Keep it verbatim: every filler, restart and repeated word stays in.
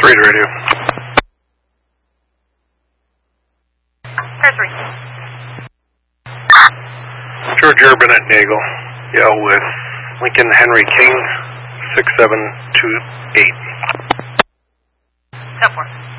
Three to radio. Pair three. George Urban at Nagel. Yeah, with Lincoln Henry King, six seven two eight. ten four.